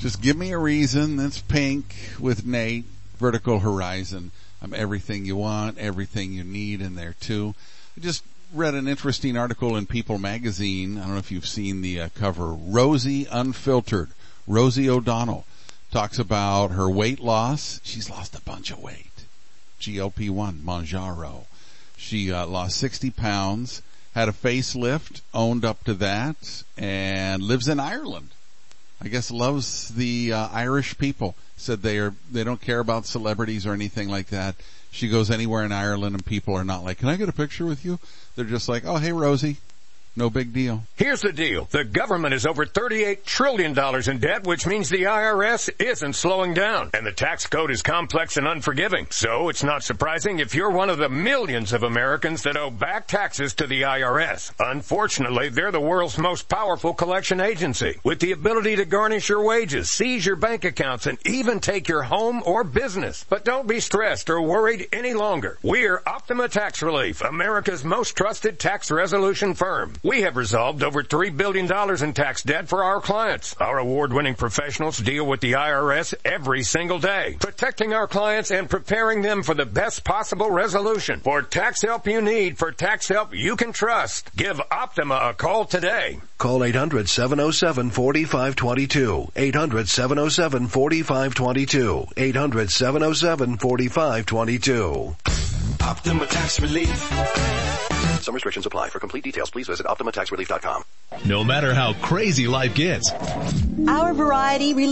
Just give me a reason. That's Pink with Nate, Vertical Horizon. I'm everything you want, everything you need in there too. I just read an interesting article in People magazine. I don't know if you've seen the cover. Rosie Unfiltered. Rosie O'Donnell talks about her weight loss. She's lost a bunch of weight. GLP-1, Mounjaro. She lost 60 pounds, had a facelift, owned up to that, and lives in Ireland. I guess loves the Irish people. Said they don't care about celebrities or anything like that. She goes anywhere in Ireland and people are not like, can I get a picture with you? They're just like, oh, hey, Rosie. No big deal. Here's the deal. The government is over $38 trillion in debt, which means the IRS isn't slowing down. And the tax code is complex and unforgiving. So it's not surprising if you're one of the millions of Americans that owe back taxes to the IRS. Unfortunately, they're the world's most powerful collection agency, with the ability to garnish your wages, seize your bank accounts, and even take your home or business. But don't be stressed or worried any longer. We're Optima Tax Relief, America's most trusted tax resolution firm. We have resolved over $3 billion in tax debt for our clients. Our award-winning professionals deal with the IRS every single day, protecting our clients and preparing them for the best possible resolution. For tax help you need, for tax help you can trust, give Optima a call today. Call 800-707-4522. 800-707-4522. 800-707-4522. Optima Tax Relief. Some restrictions apply. For complete details, please visit OptimaTaxRelief.com. No matter how crazy life gets, our variety